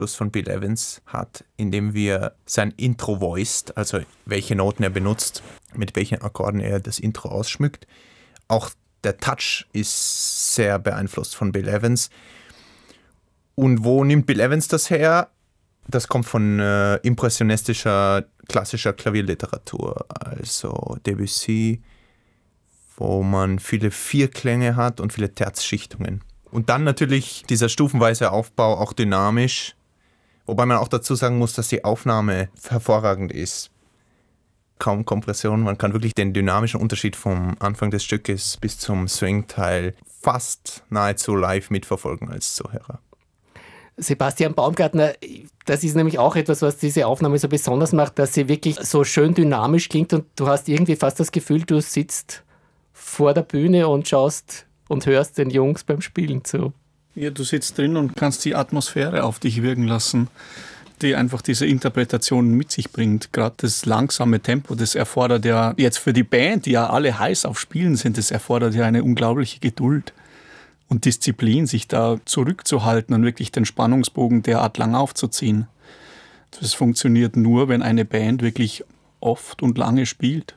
Einfluss von Bill Evans hat, indem wir sein Intro voiced, also welche Noten er benutzt, mit welchen Akkorden er das Intro ausschmückt. Auch der Touch ist sehr beeinflusst von Bill Evans. Und wo nimmt Bill Evans das her? Das kommt von impressionistischer, klassischer Klavierliteratur, also Debussy, wo man viele Vierklänge hat und viele Terzschichtungen. Und dann natürlich dieser stufenweise Aufbau, auch dynamisch, wobei man auch dazu sagen muss, dass die Aufnahme hervorragend ist. Kaum Kompression, man kann wirklich den dynamischen Unterschied vom Anfang des Stückes bis zum Swing-Teil fast nahezu live mitverfolgen als Zuhörer. Sebastian Baumgartner, das ist nämlich auch etwas, was diese Aufnahme so besonders macht, dass sie wirklich so schön dynamisch klingt und du hast irgendwie fast das Gefühl, du sitzt vor der Bühne und schaust und hörst den Jungs beim Spielen zu. Ja, du sitzt drin und kannst die Atmosphäre auf dich wirken lassen, die einfach diese Interpretation mit sich bringt. Gerade das langsame Tempo, das erfordert ja jetzt für die Band, die ja alle heiß auf Spielen sind, das erfordert ja eine unglaubliche Geduld und Disziplin, sich da zurückzuhalten und wirklich den Spannungsbogen derart lang aufzuziehen. Das funktioniert nur, wenn eine Band wirklich oft und lange spielt.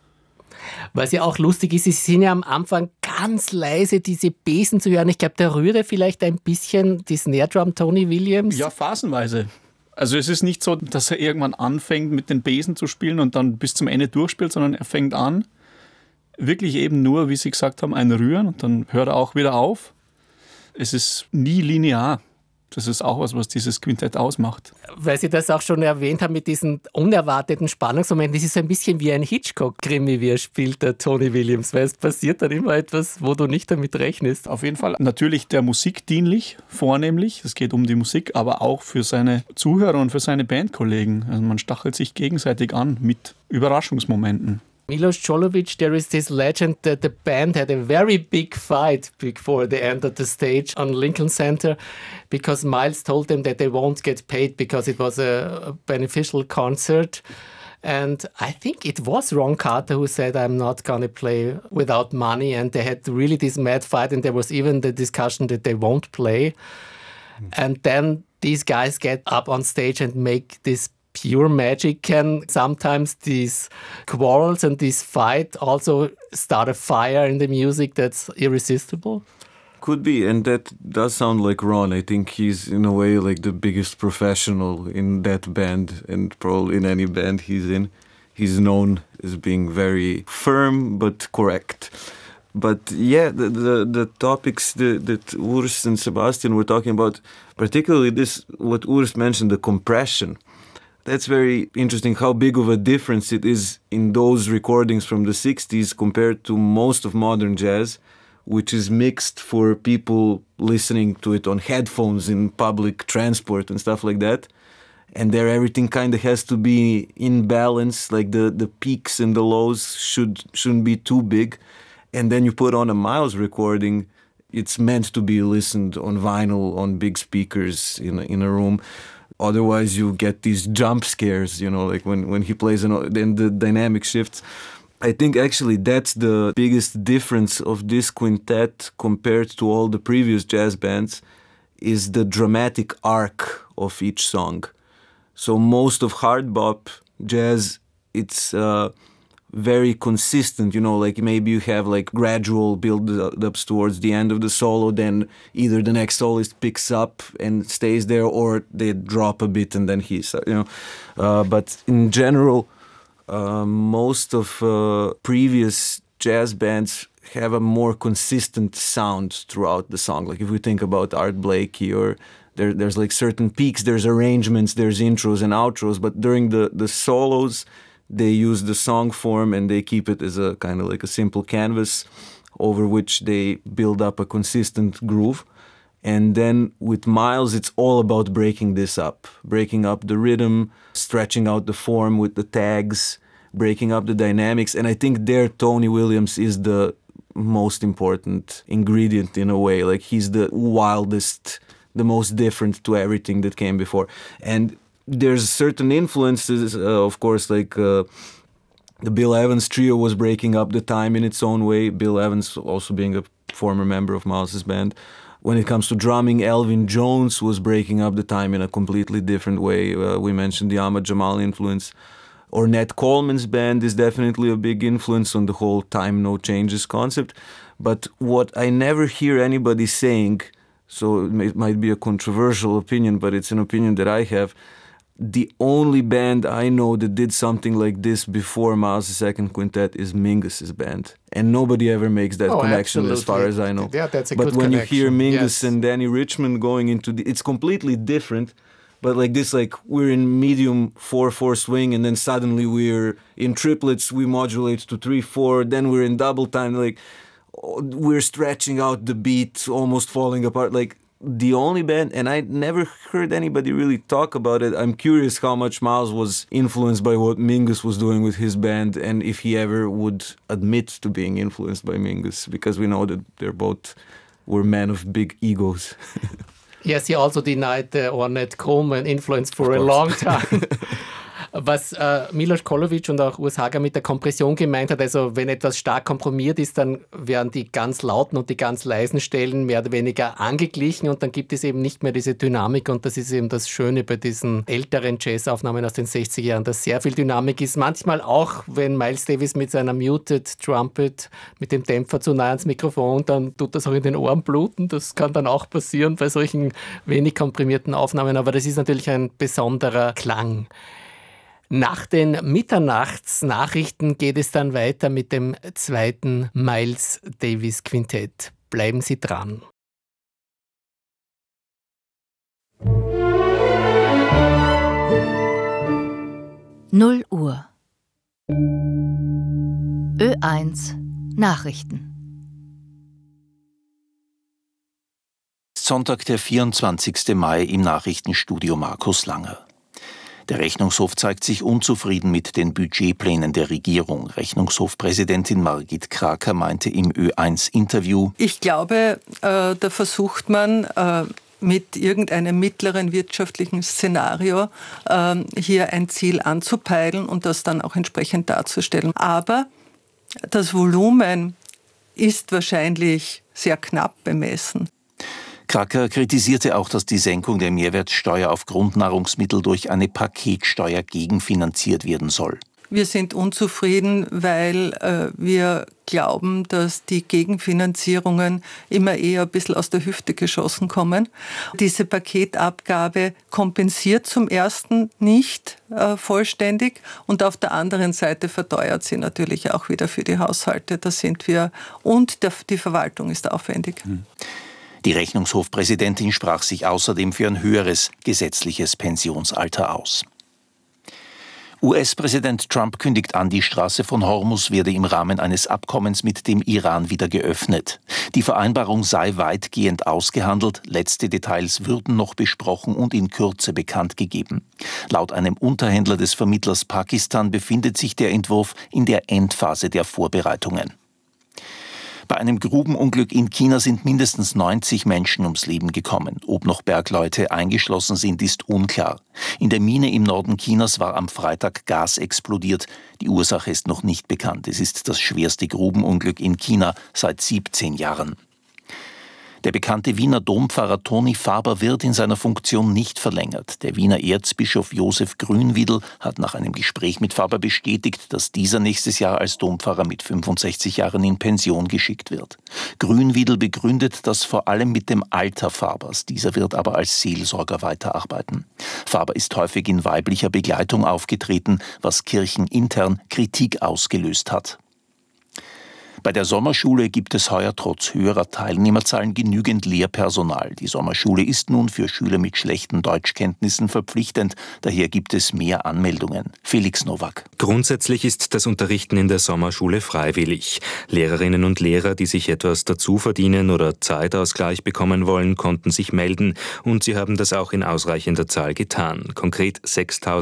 Was ja auch lustig ist, sie sind ja am Anfang ganz leise, diese Besen zu hören. Ich glaube, da rührte vielleicht ein bisschen die Snare Drum Tony Williams. Ja, phasenweise. Also es ist nicht so, dass er irgendwann anfängt mit den Besen zu spielen und dann bis zum Ende durchspielt, sondern er fängt an, wirklich eben nur, wie Sie gesagt haben, ein Rühren und dann hört er auch wieder auf. Es ist nie linear. Das ist auch was dieses Quintett ausmacht. Weil Sie das auch schon erwähnt haben mit diesen unerwarteten Spannungsmomenten. Das ist so ein bisschen wie ein Hitchcock-Krimi, wie er spielt, der Tony Williams. Weil es passiert dann immer etwas, wo du nicht damit rechnest. Auf jeden Fall natürlich der Musik dienlich, vornehmlich. Es geht um die Musik, aber auch für seine Zuhörer und für seine Bandkollegen. Also man stachelt sich gegenseitig an mit Überraschungsmomenten. Milos Jolovic, there is this legend that the band had a very big fight before they entered the stage on Lincoln Center because Miles told them that they won't get paid because it was a beneficial concert. And I think it was Ron Carter who said, I'm not going to play without money. And they had really this mad fight and there was even the discussion that they won't play. And then these guys get up on stage and make this pure magic. Can sometimes these quarrels and this fight also start a fire in the music that's irresistible? Could be, and that does sound like Ron. I think he's in a way like the biggest professional in that band and probably in any band he's in. He's known as being very firm but correct. But yeah, the topics that Urs and Sebastian were talking about, particularly this, what Urs mentioned, the compression. That's very interesting how big of a difference it is in those recordings from the 60s compared to most of modern jazz, which is mixed for people listening to it on headphones in public transport and stuff like that. And there everything kind of has to be in balance, like the peaks and the lows shouldn't be too big. And then you put on a Miles recording, it's meant to be listened on vinyl, on big speakers in a room. Otherwise, you get these jump scares, like when he plays, then the dynamic shifts. I think actually that's the biggest difference of this quintet compared to all the previous jazz bands is the dramatic arc of each song. So most of hard bop jazz, it's very consistent, like maybe you have like gradual build-ups towards the end of the solo, then either the next soloist picks up and stays there or they drop a bit and then but in general, most of previous jazz bands have a more consistent sound throughout the song. Like if we think about Art Blakey or there's like certain peaks, there's arrangements, there's intros and outros, but during the solos, they use the song form and they keep it as a kind of like a simple canvas over which they build up a consistent groove. And then with Miles, it's all about breaking this up, breaking up the rhythm, stretching out the form with the tags, breaking up the dynamics. And I think there Tony Williams is the most important ingredient in a way. Like he's the wildest, the most different to everything that came before. And there's certain influences, of course, like the Bill Evans trio was breaking up the time in its own way. Bill Evans also being a former member of Miles's band When it comes to drumming, Elvin Jones was breaking up the time in a completely different way. We mentioned the Ahmad Jamal influence. Or Nat Coleman's band is definitely a big influence on the whole time no changes concept. But what I never hear anybody saying, so it might be a controversial opinion, but it's an opinion that I have, the only band I know that did something like this before Miles' Second Quintet is Mingus's band. And nobody ever makes that connection absolutely. As far as I know. Yeah, that's a but good when connection. You hear Mingus yes. and Danny Richmond going into it's completely different. But like this, like we're in medium 4/4 swing, and then suddenly we're in triplets, we modulate to 3/4, then we're in double time, like we're stretching out the beat, almost falling apart. Like the only band, and I never heard anybody really talk about it. I'm curious how much Miles was influenced by what Mingus was doing with his band, and if he ever would admit to being influenced by Mingus, because we know that were men of big egos. Yes, he also denied the Ornette Coleman influence for a long time. Was Milos Kolovic und auch Urs Hager mit der Kompression gemeint hat, also wenn etwas stark komprimiert ist, dann werden die ganz lauten und die ganz leisen Stellen mehr oder weniger angeglichen und dann gibt es eben nicht mehr diese Dynamik und das ist eben das Schöne bei diesen älteren Jazzaufnahmen aus den 60er Jahren, dass sehr viel Dynamik ist. Manchmal auch, wenn Miles Davis mit seiner Muted Trumpet, mit dem Dämpfer zu nah ans Mikrofon, dann tut das auch in den Ohren bluten. Das kann dann auch passieren bei solchen wenig komprimierten Aufnahmen, aber das ist natürlich ein besonderer Klang. Nach den Mitternachtsnachrichten geht es dann weiter mit dem zweiten Miles Davis Quintett. Bleiben Sie dran. Null Uhr. Ö1 Nachrichten. Sonntag, der 24. Mai im Nachrichtenstudio Markus Langer. Der Rechnungshof zeigt sich unzufrieden mit den Budgetplänen der Regierung. Rechnungshofpräsidentin Margit Kraker meinte im Ö1-Interview: Ich glaube, da versucht man mit irgendeinem mittleren wirtschaftlichen Szenario hier ein Ziel anzupeilen und das dann auch entsprechend darzustellen. Aber das Volumen ist wahrscheinlich sehr knapp bemessen. Kraker kritisierte auch, dass die Senkung der Mehrwertsteuer auf Grundnahrungsmittel durch eine Paketsteuer gegenfinanziert werden soll. Wir sind unzufrieden, weil wir glauben, dass die Gegenfinanzierungen immer eher ein bisschen aus der Hüfte geschossen kommen. Diese Paketabgabe kompensiert zum ersten nicht vollständig und auf der anderen Seite verteuert sie natürlich auch wieder für die Haushalte. Da sind wir und die Verwaltung ist aufwendig. Die Rechnungshofpräsidentin sprach sich außerdem für ein höheres gesetzliches Pensionsalter aus. US-Präsident Trump kündigt an, die Straße von Hormuz werde im Rahmen eines Abkommens mit dem Iran wieder geöffnet. Die Vereinbarung sei weitgehend ausgehandelt, letzte Details würden noch besprochen und in Kürze bekannt gegeben. Laut einem Unterhändler des Vermittlers Pakistan befindet sich der Entwurf in der Endphase der Vorbereitungen. Bei einem Grubenunglück in China sind mindestens 90 Menschen ums Leben gekommen. Ob noch Bergleute eingeschlossen sind, ist unklar. In der Mine im Norden Chinas war am Freitag Gas explodiert. Die Ursache ist noch nicht bekannt. Es ist das schwerste Grubenunglück in China seit 17 Jahren. Der bekannte Wiener Dompfarrer Toni Faber wird in seiner Funktion nicht verlängert. Der Wiener Erzbischof Josef Grünwiedl hat nach einem Gespräch mit Faber bestätigt, dass dieser nächstes Jahr als Dompfarrer mit 65 Jahren in Pension geschickt wird. Grünwiedl begründet das vor allem mit dem Alter Fabers. Dieser wird aber als Seelsorger weiterarbeiten. Faber ist häufig in weiblicher Begleitung aufgetreten, was kirchenintern Kritik ausgelöst hat. Bei der Sommerschule gibt es heuer trotz höherer Teilnehmerzahlen genügend Lehrpersonal. Die Sommerschule ist nun für Schüler mit schlechten Deutschkenntnissen verpflichtend. Daher gibt es mehr Anmeldungen. Felix Nowak. Grundsätzlich ist das Unterrichten in der Sommerschule freiwillig. Lehrerinnen und Lehrer, die sich etwas dazu verdienen oder Zeitausgleich bekommen wollen, konnten sich melden. Und sie haben das auch in ausreichender Zahl getan. Konkret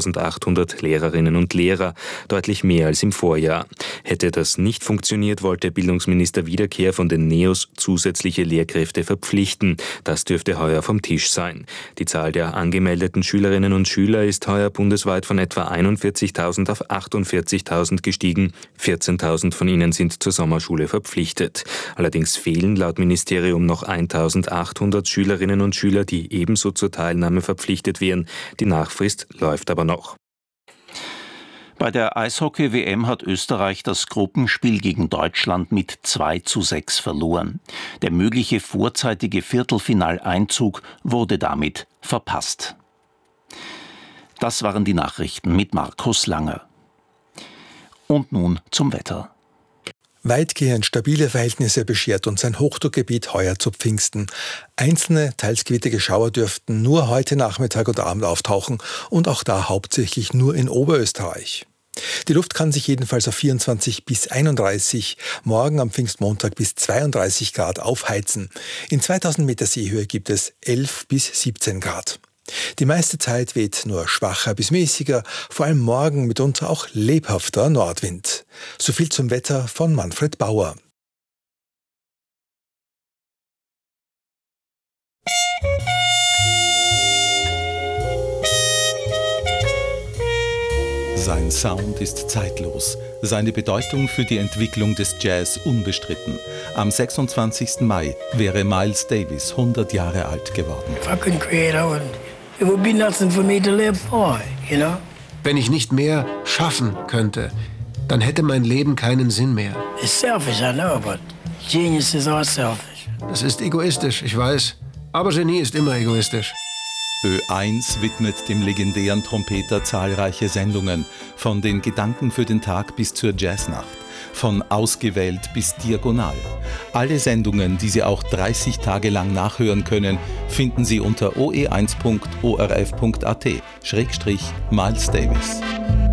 6.800 Lehrerinnen und Lehrer, deutlich mehr als im Vorjahr. Hätte das nicht funktioniert, wollte Bildungsminister Wiederkehr von den NEOS zusätzliche Lehrkräfte verpflichten. Das dürfte heuer vom Tisch sein. Die Zahl der angemeldeten Schülerinnen und Schüler ist heuer bundesweit von etwa 41.000 auf 48.000 gestiegen. 14.000 von ihnen sind zur Sommerschule verpflichtet. Allerdings fehlen laut Ministerium noch 1.800 Schülerinnen und Schüler, die ebenso zur Teilnahme verpflichtet wären. Die Nachfrist läuft aber noch. Bei der Eishockey-WM hat Österreich das Gruppenspiel gegen Deutschland mit 2:6 verloren. Der mögliche vorzeitige Viertelfinaleinzug wurde damit verpasst. Das waren die Nachrichten mit Markus Langer. Und nun zum Wetter. Weitgehend stabile Verhältnisse beschert uns ein Hochdruckgebiet heuer zu Pfingsten. Einzelne, teils gewittige Schauer dürften nur heute Nachmittag und Abend auftauchen und auch da hauptsächlich nur in Oberösterreich. Die Luft kann sich jedenfalls auf 24 bis 31, morgen am Pfingstmontag bis 32 Grad aufheizen. In 2000 Meter Seehöhe gibt es 11 bis 17 Grad. Die meiste Zeit weht nur schwacher bis mäßiger, vor allem morgen mitunter auch lebhafter Nordwind. So viel zum Wetter von Manfred Bauer. Sein Sound ist zeitlos, seine Bedeutung für die Entwicklung des Jazz unbestritten. Am 26. Mai wäre Miles Davis 100 Jahre alt geworden. Wenn ich nicht mehr schaffen könnte, dann hätte mein Leben keinen Sinn mehr. Das ist egoistisch, ich weiß. Aber Genie ist immer egoistisch. Ö1 widmet dem legendären Trompeter zahlreiche Sendungen, von den Gedanken für den Tag bis zur Jazznacht, von Ausgewählt bis Diagonal. Alle Sendungen, die Sie auch 30 Tage lang nachhören können, finden Sie unter oe1.orf.at/Miles Davis.